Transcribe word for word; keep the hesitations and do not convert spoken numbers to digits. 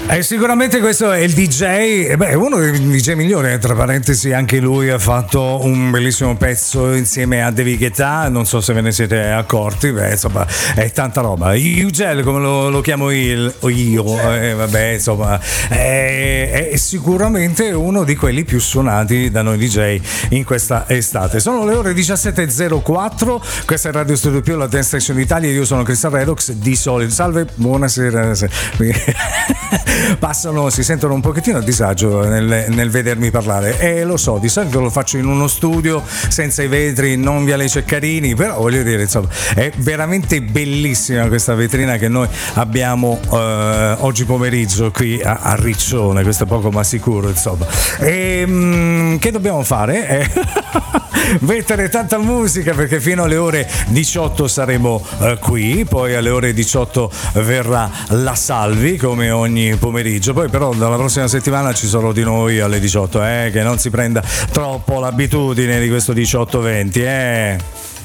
Eh, sicuramente questo è il D J, eh beh, è uno dei D J migliori, tra parentesi anche lui ha fatto un bellissimo pezzo insieme a David Guetta, non so se ve ne siete accorti, beh, insomma è tanta roba. Ugel, come lo, lo chiamo io, io eh, vabbè, insomma è, è sicuramente uno di quelli più suonati da noi D J in questa estate. Sono le ore diciassette e zero quattro, questa è Radio Studio Più, la Dance Station Italia, io sono Cristian Redox di solito. Salve, buonasera. Passano, si sentono un pochettino a disagio nel, nel vedermi parlare, e lo so, di solito lo faccio in uno studio senza i vetri, non Viale Ceccarini, però voglio dire, insomma, è veramente bellissima questa vetrina che noi abbiamo eh, oggi pomeriggio qui a, a Riccione, questo è poco ma sicuro, insomma. E mh, che dobbiamo fare? Eh, mettere tanta musica, perché fino alle ore diciotto saremo eh, qui, poi alle ore diciotto verrà la Salvi come ogni pomeriggio, poi però dalla prossima settimana ci sarò di noi alle diciotto, eh, che non si prenda troppo l'abitudine di questo diciotto venti, eh.